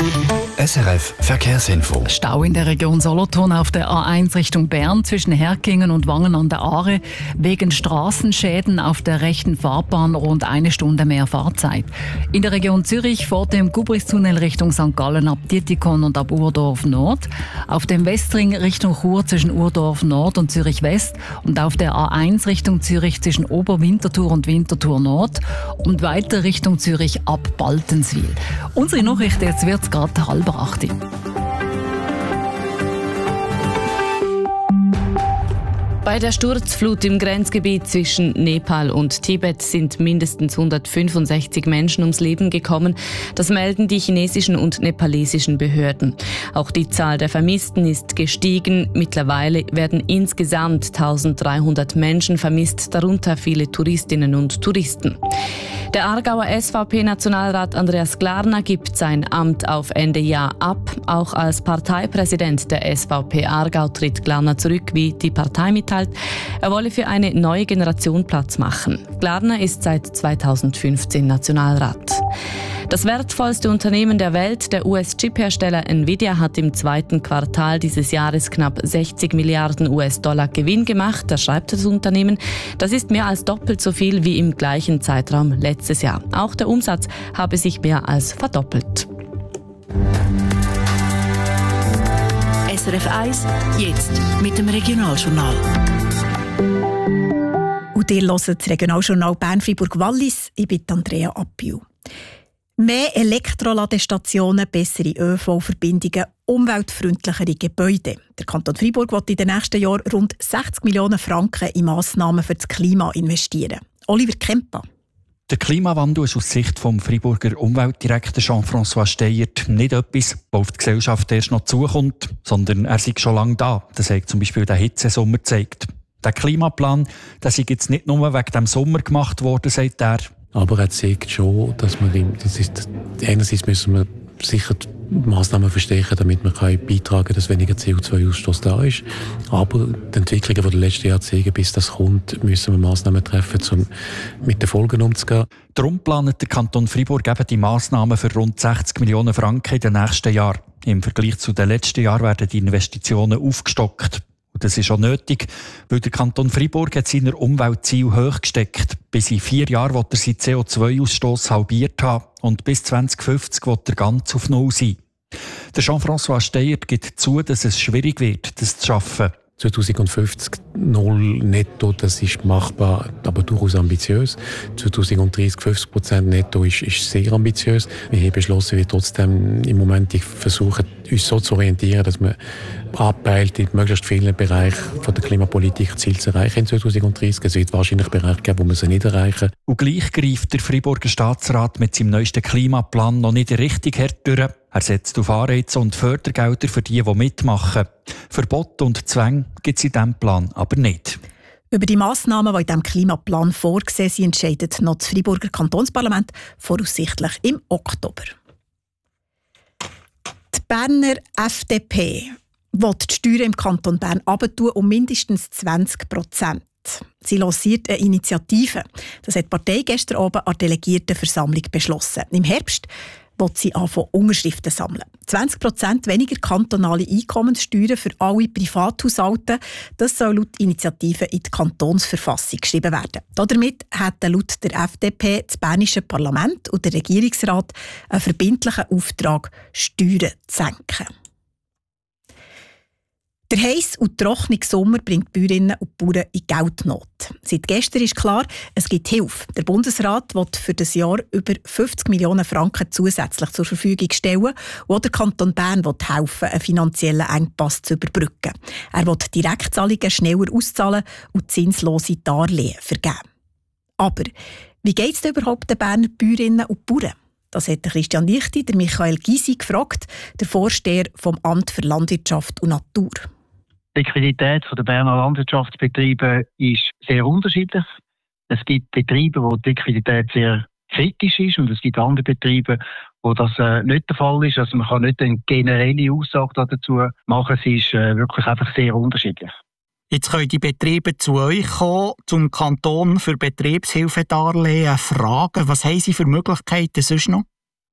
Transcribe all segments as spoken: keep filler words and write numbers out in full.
S R F Verkehrsinfo. Stau in der Region Solothurn auf der A eins Richtung Bern zwischen Herkingen und Wangen an der Aare. Wegen Straßenschäden auf der rechten Fahrbahn rund eine Stunde mehr Fahrzeit. In der Region Zürich vor dem Gubristunnel Richtung Sankt Gallen ab Dietikon und ab Urdorf Nord. Auf dem Westring Richtung Chur zwischen Urdorf Nord und Zürich West. Und auf der A eins Richtung Zürich zwischen Oberwinterthur und Winterthur Nord. Und weiter Richtung Zürich ab Baltenswil. Unsere Nachricht, jetzt wird es gerade halb acht. Bei der Sturzflut im Grenzgebiet zwischen Nepal und Tibet sind mindestens hundertfünfundsechzig Menschen ums Leben gekommen. Das melden die chinesischen und nepalesischen Behörden. Auch die Zahl der Vermissten ist gestiegen. Mittlerweile werden insgesamt eintausenddreihundert Menschen vermisst, darunter viele Touristinnen und Touristen. Der Aargauer S V P-Nationalrat Andreas Glarner gibt sein Amt auf Ende Jahr ab. Auch als Parteipräsident der S V P Aargau tritt Glarner zurück, wie die Partei mitteilt. Er wolle für eine neue Generation Platz machen. Glarner ist seit zweitausendfünfzehn Nationalrat. Das wertvollste Unternehmen der Welt, der U S-Chip-Hersteller Nvidia, hat im zweiten Quartal dieses Jahres knapp sechzig Milliarden U S-Dollar Gewinn gemacht, das schreibt das Unternehmen. Das ist mehr als doppelt so viel wie im gleichen Zeitraum letztes Jahr. Auch der Umsatz habe sich mehr als verdoppelt. S R F eins, jetzt mit dem Regionaljournal. Und ihr hört das Regionaljournal Bern-Fribourg-Wallis. Ich bin Andrea Appiu. Mehr Elektroladestationen, bessere Ö V-Verbindungen, umweltfreundlichere Gebäude. Der Kanton Freiburg will in den nächsten Jahren rund sechzig Millionen Franken in Massnahmen für das Klima investieren. Oliver Kempa. Der Klimawandel ist aus Sicht des Freiburger Umweltdirektors Jean-François Steyert nicht etwas, das auf die Gesellschaft erst noch zukommt, sondern er sei schon lange da. Das hat zum Beispiel der Hitzesommer gezeigt. Der Klimaplan, der sei jetzt nicht nur wegen dem Sommer gemacht worden, sagt er. Aber er zeigt schon, dass man, das ist, einerseits müssen wir sicher Massnahmen verstärken, damit man beitragen kann, dass weniger C O zwei Ausstoß da ist. Aber die Entwicklungen, die in den letzten Jahren zeigen, bis das kommt, müssen wir Massnahmen treffen, um mit den Folgen umzugehen. Darum plant der Kanton Freiburg eben die Massnahmen für rund sechzig Millionen Franken in den nächsten Jahren. Im Vergleich zu den letzten Jahren werden die Investitionen aufgestockt. Und das ist auch nötig, weil der Kanton Freiburg hat seine Umweltziele hoch gesteckt. Bis in vier Jahren will er seinen C O zwei Ausstoß halbiert haben und bis zwanzig fünfzig will er ganz auf Null sein. Der Jean-François Steyert gibt zu, dass es schwierig wird, das zu schaffen. zwanzig fünfzig null netto, das ist machbar, aber durchaus ambitiös. zwanzig dreißig fünfzig Prozent netto ist, ist sehr ambitiös. Wir haben beschlossen, wir trotzdem im Moment versuchen, uns so zu orientieren, dass wir abpeilt, in möglichst vielen Bereichen von der Klimapolitik Ziel zu erreichen in zwanzig dreißig. Es wird wahrscheinlich Bereiche geben, wo wir sie nicht erreichen. Und gleich greift der Freiburger Staatsrat mit seinem neuesten Klimaplan noch nicht richtig hart durch. Er setzt auf Anreize und Fördergelder für die, die mitmachen. Verbote und Zwänge gibt es in diesem Plan aber nicht. Über die Massnahmen, die in diesem Klimaplan vorgesehen sind, entscheidet noch das Freiburger Kantonsparlament voraussichtlich im Oktober. Die Berner F D P will die Steuern im Kanton Bern heruntertun um mindestens zwanzig Prozent. Sie lanciert eine Initiative. Das hat die Partei gestern Abend an der Delegiertenversammlung beschlossen. Im Herbst will sie anfangen, Unterschriften sammeln. zwanzig Prozent weniger kantonale Einkommenssteuern für alle Privathaushalte. Das soll laut Initiative in die Kantonsverfassung geschrieben werden. Damit hat laut der F D P das bernische Parlament und der Regierungsrat einen verbindlichen Auftrag, Steuern zu senken. Der heisse und trockene Sommer bringt Bäuerinnen und Bauern in Geldnot. Seit gestern ist klar, es gibt Hilfe. Der Bundesrat will für das Jahr über fünfzig Millionen Franken zusätzlich zur Verfügung stellen, wo der Kanton Bern will helfen, einen finanziellen Engpass zu überbrücken. Er will Direktzahlungen schneller auszahlen und zinslose Darlehen vergeben. Aber wie geht es denn überhaupt den Berner Bäuerinnen und Bauern? Das hat Christian Lichti, der Michael Gysi, gefragt, der Vorsteher vom Amt für Landwirtschaft und Natur. Die Liquidität der Berner Landwirtschaftsbetriebe ist sehr unterschiedlich. Es gibt Betriebe, wo die Liquidität sehr kritisch ist, und es gibt andere Betriebe, wo das äh, nicht der Fall ist. Also man kann nicht eine generelle Aussage dazu machen. Es ist äh, wirklich einfach sehr unterschiedlich. Jetzt können die Betriebe zu euch kommen, zum Kanton für Betriebshilfedarlehen fragen. Was haben Sie für Möglichkeiten sonst noch?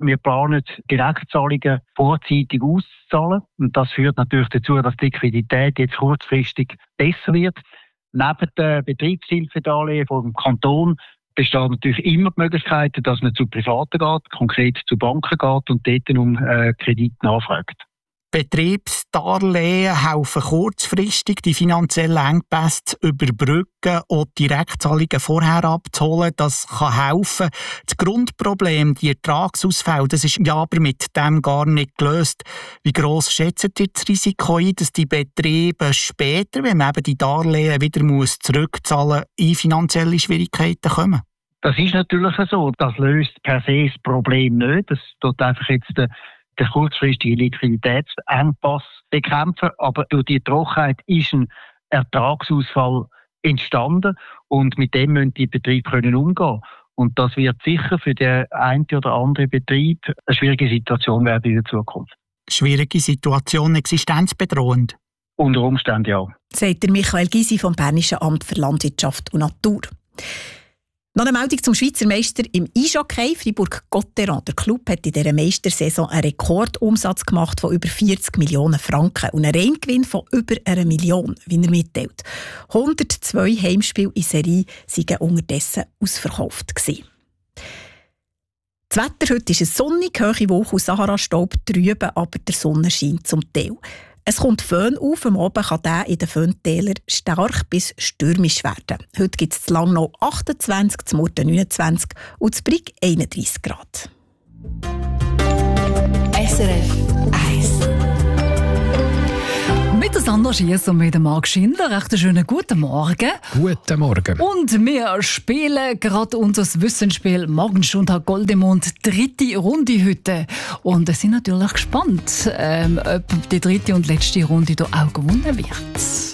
Wir planen, Direktzahlungen vorzeitig auszuzahlen. Und das führt natürlich dazu, dass die Liquidität jetzt kurzfristig besser wird. Neben den Betriebshilfedarlehen vom Kanton besteht natürlich immer die Möglichkeit, dass man zu Privaten geht, konkret zu Banken geht und dort um äh, Kredit nachfragt. Betriebsdarlehen helfen kurzfristig, die finanziellen Engpässe zu überbrücken und Direktzahlungen vorher abzuholen. Das kann helfen. Das Grundproblem, die Ertragsausfälle, das ist ja aber mit dem gar nicht gelöst. Wie gross schätzt ihr das Risiko ein, dass die Betriebe später, wenn man eben die Darlehen wieder muss zurückzahlen, in finanzielle Schwierigkeiten kommen? Das ist natürlich so. Das löst per se das Problem nicht. Das tut einfach jetzt der der kurzfristige Liquiditätsengpass bekämpfen, aber durch die Trockenheit ist ein Ertragsausfall entstanden und mit dem müssen die Betriebe können umgehen. Und das wird sicher für den einen oder anderen Betrieb eine schwierige Situation werden in der Zukunft. Schwierige Situation, existenzbedrohend? Unter Umständen ja. Sagt der Michael Gysi vom Bernischen Amt für Landwirtschaft und Natur. Noch eine Meldung zum Schweizer Meister im Eishockey. Fribourg-Gotteron. Der Club hat in dieser Meistersaison einen Rekordumsatz gemacht von über vierzig Millionen Franken und einen Reingewinn von über einer Million, wie er mitteilt. hundertzwei Heimspiele in Serie waren unterdessen ausverkauft gewesen. Das Wetter heute ist sonnig, hohe Wolken und Sahara-Staub trüben, aber der Sonne scheint zum Teil. Es kommt Föhn auf, am Abend kann der in den Föhntälern stark bis stürmisch werden. Heute gibt es in Langnau achtundzwanzig, in Murten neunundzwanzig und in Brig einunddreissig Grad. S R F eins. Mit der Sandra Schiess und mit dem Marc Schindler. Recht einen schönen guten Morgen. Guten Morgen. Und wir spielen gerade unser Wissensspiel Morgenstunde Goldemond, dritte Runde heute. Und wir sind natürlich gespannt, ähm, ob die dritte und letzte Runde da auch gewonnen wird.